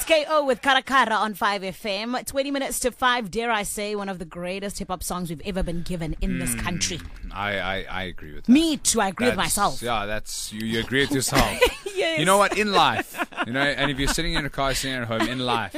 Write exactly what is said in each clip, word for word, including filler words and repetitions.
K O with Karakara on five F M. twenty minutes to five, dare I say, one of the greatest hip-hop songs we've ever been given in mm, this country. I, I, I agree with that. Me too, I agree that's, with myself. Yeah, that's, you, you agree with yourself. Yes. You know what, in life, you know, and if you're sitting in a car, sitting at home, in life,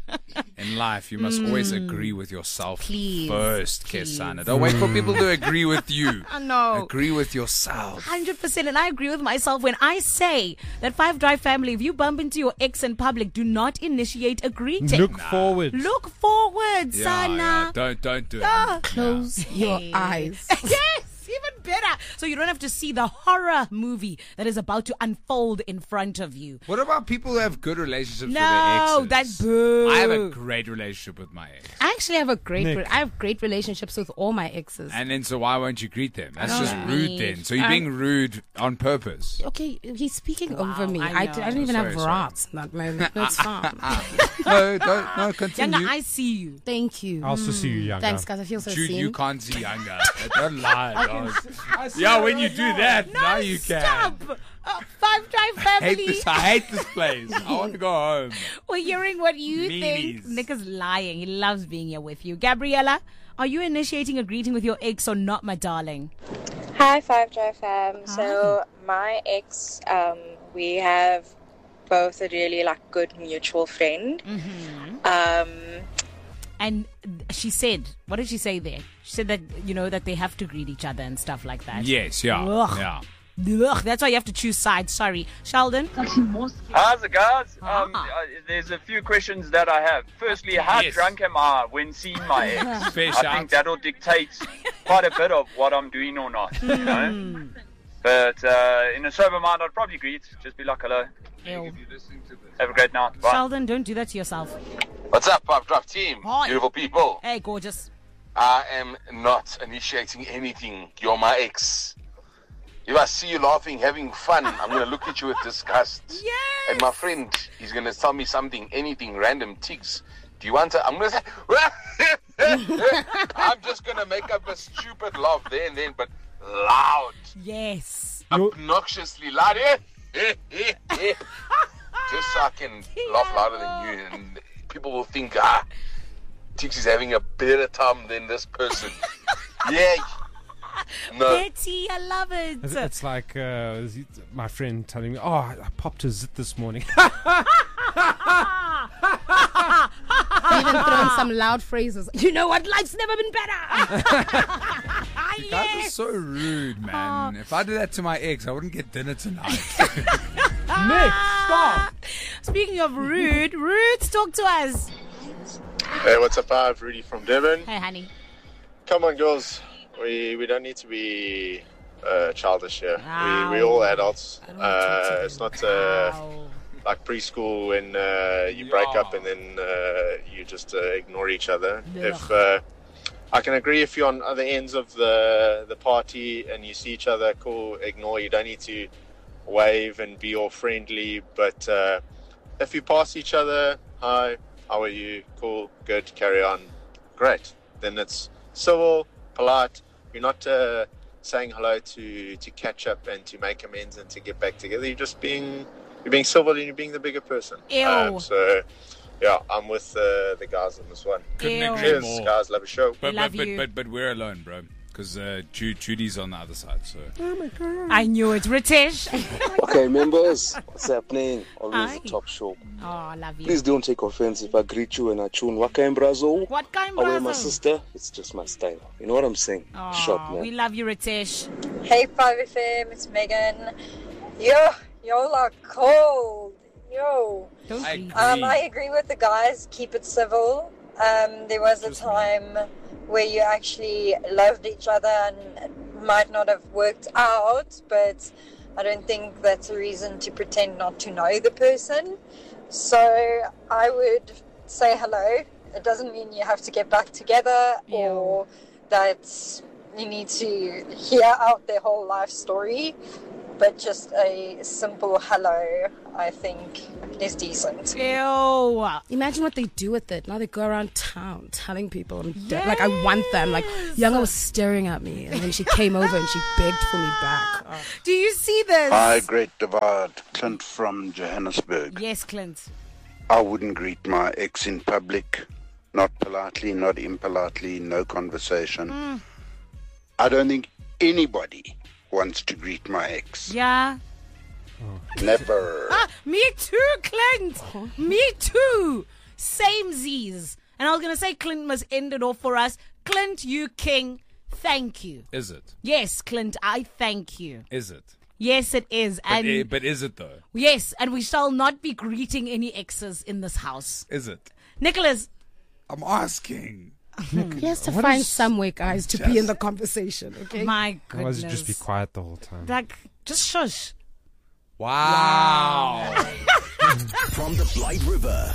in life, you must mm. always agree with yourself please, first, please. Kesana. Don't wait for people to agree with you. I know. Agree with yourself. one hundred percent, and I agree with myself when I say that Five Drive family, if you bump into your ex in public, do not initiate a greeting. Look nah. forward. Look forward, yeah, Sana. Yeah. Don't, don't do yeah. it. Close yeah. your eyes. Yes. Even better. So you don't have to see the horror movie that is about to unfold in front of you. What about people who have good relationships no, with their exes? No, that's boo. I have a great relationship with my ex. I actually have a great re- I have great relationships with all my exes. And then so why won't you greet them? That's Oh, just yeah. rude then. So you're being rude on purpose. Okay, he's speaking Wow, over me. I I, know. d- I don't even Sorry, have sorry. rats in that moment. No, it's fine. No, don't, no, continue. Younger, I see you. Thank you. I also see you, Younger. Thanks, guys. I feel so you, seen. you can't see Younger. Don't lie, dog. Yeah, when you do that, No, now you can. stop. Uh, Five Drive I family. hate this. I hate this place. I want to go home. We're hearing what you Meanies. think. Nick is lying. He loves being here with you. Gabriella, are you initiating a greeting with your ex or not, my darling? Hi, Five Drive fam. So my ex, um, we have both a really like good mutual friend. Mm-hmm. Um, And she said, what did she say there? She said that, you know, that they have to greet each other and stuff like that. Yes, yeah, Ugh. yeah. Ugh, that's why you have to choose sides. Sorry. Sheldon? How's it, guys? Um, Ah. uh, there's a few questions that I have. Firstly, how Yes. drunk am I when seeing my ex? Fair I shout. think that'll dictate quite a bit of what I'm doing or not, you know? But uh, in a sober mind, I'd probably greet. Just be like, hello. Ew. Have a great night. Bye. Sheldon, don't do that to yourself. What's up, Pop Drop team? Hi. Beautiful people. Hey, gorgeous. I am not initiating anything. You're my ex. If I see you laughing, having fun, I'm going to look at you with disgust. Yes! And my friend, he's going to tell me something, anything random, Tiggs. Do you want to? I'm going to say, I'm just going to make up a stupid laugh there and then, but loud. Yes. Obnoxiously loud. Just so I can laugh louder than you, and people will think, ah, Tix is having a better time than this person. Yeah. No. Betty, I love it. It's, it's like uh, my friend telling me, oh, I popped a zit this morning. Even throwing some loud phrases. You know what? Life's never been better. You guys are so rude, man. If I did that to my ex, I wouldn't get dinner tonight. Nick, stop. Speaking of rude, Rude, talk to us. Hey, what's up, Five? Rudy from Devon. Hey, honey. Come on, girls. We we don't need to be uh, childish here. Ow. We we all adults. I don't wanna talk to Uh, you. it's not uh, Ow. like preschool when uh, you break Yeah. up and then uh, you just uh, ignore each other. Ugh. If uh, I can agree if you're on other ends of the the party and you see each other, cool, ignore. You don't need to wave and be all friendly. But uh, if you pass each other, hi, how are you? Cool, good, carry on. Great. Then it's civil, polite. You're not uh, saying hello to, to catch up and to make amends and to get back together. You're just being you're being civil and you're being the bigger person. Ew. Um, so, yeah, I'm with uh, the guys on this one. Couldn't Ew. agree Cheers, more. guys. Love a show. But, Love but, but, you. but, but we're alone, bro. Because uh, Jude, Judy's on the other side, so... I knew it. Ritesh. Okay, members, what's happening? Always Hi. a top show. Oh, I love you. Please don't take offense if I greet you and I tune Waka and Brazo. What kind, Away, my brother? sister. It's just my style. You know what I'm saying? Oh, Short, man. we love you, Ritesh. hey, five F M, it's Megan. Yo, y'all are cold. Yo. Don't I greet. agree. Um, I agree with the guys. Keep it civil. Um, there was a Just me. time where you actually loved each other and it might not have worked out, but I don't think that's a reason to pretend not to know the person. So I would say hello. It doesn't mean you have to get back together or that you need to hear out their whole life story. But just a simple hello, I think, is decent. Ew. Imagine what they do with it. Now they go around town telling people, I'm dead. Like, I want them. Like, Younger was staring at me, and then she came over and she begged for me back. Oh. Do you see this? Hi, Great Divide. Clint from Johannesburg. Yes, Clint. I wouldn't greet my ex in public. Not politely, not impolitely, no conversation. Mm. I don't think anybody wants to greet my ex. Yeah. Never. Ah, me too, Clint. Me too. Same Z's. And I was going to say Clint must end it off for us. Clint, you king. Thank you. Is it? Yes, Clint, I thank you. Is it? Yes, it is. But, And eh, but is it though? yes, and we shall not be greeting any exes in this house. Is it? Nicholas. I'm asking. He has to What find is- some way, guys, to be in the conversation, okay? My Why does goodness. it just be quiet the whole time? Like, just shush. Wow. From the Blight River